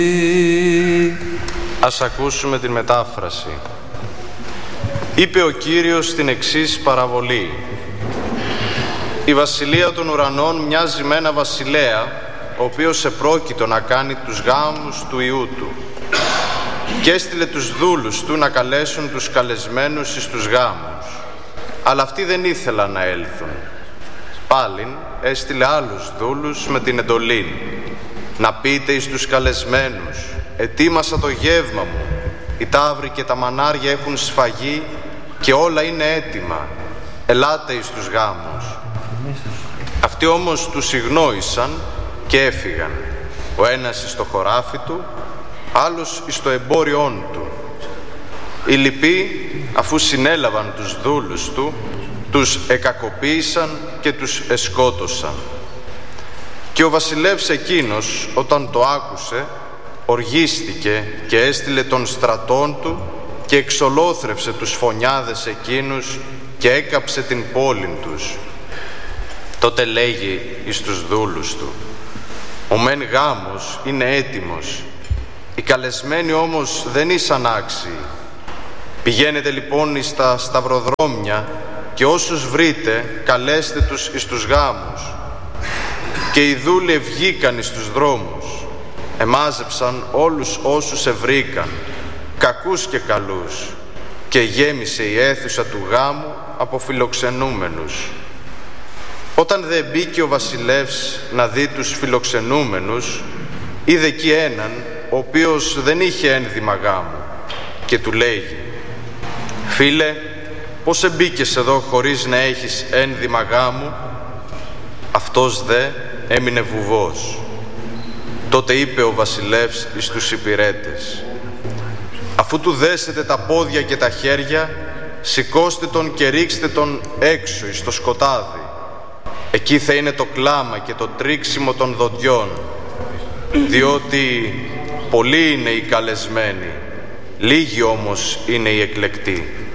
Ας ακούσουμε την μετάφραση. Είπε ο Κύριος στην εξής παραβολή. Η βασιλεία των ουρανών μοιάζει με ένα βασιλέα, ο οποίος επρόκειτο να κάνει τους γάμους του Υιού του και έστειλε τους δούλους του να καλέσουν τους καλεσμένους εις τους γάμους. Αλλά αυτοί δεν ήθελαν να έλθουν. Πάλιν έστειλε άλλους δούλους με την εντολή να πείτε εις τους καλεσμένους, ετοίμασα το γεύμα μου, οι ταύροι και τα μανάρια έχουν σφαγεί και όλα είναι έτοιμα, ελάτε εις τους γάμους. Αυτοί όμως τους ηγνώρισαν και έφυγαν, ο ένας εις το χωράφι του, άλλος εις το εμπόριόν του. Οι λοιποί, αφού συνέλαβαν τους δούλους του, τους εκακοποίησαν και τους εσκότωσαν. Και ο βασιλεύς εκείνος, όταν το άκουσε, οργίστηκε και έστειλε των στρατών του και εξολόθρευσε τους φωνιάδες εκείνους και έκαψε την πόλην τους. Τότε λέγει εις τους δούλους του, ο μεν γάμος είναι έτοιμος, οι καλεσμένοι όμως δεν ήσαν άξιοι. Πηγαίνετε λοιπόν εις τα σταυροδρόμια και όσους βρείτε καλέστε τους εις τους γάμους. Και οι δούλοι βγήκαν εις τους δρόμους, εμάζεψαν όλους όσους ευρήκαν, κακούς και καλούς, και γέμισε η αίθουσα του γάμου από φιλοξενούμενους. Όταν δε μπήκε ο βασιλεύς να δει τους φιλοξενούμενους, είδε εκεί έναν, ο οποίος δεν είχε ένδυμα γάμου, και του λέγει, «Φίλε, πώς εμπήκες εδώ χωρίς να έχεις ένδυμα γάμου?» Αυτός δε έμεινε βουβός. Τότε είπε ο βασιλεύς εις τους υπηρέτες, «Αφού του δέσετε τα πόδια και τα χέρια, σηκώστε τον και ρίξτε τον έξω εις το σκοτάδι. Εκεί θα είναι το κλάμα και το τρίξιμο των δοντιών, διότι πολλοί είναι οι καλεσμένοι, λίγοι όμως είναι οι εκλεκτοί».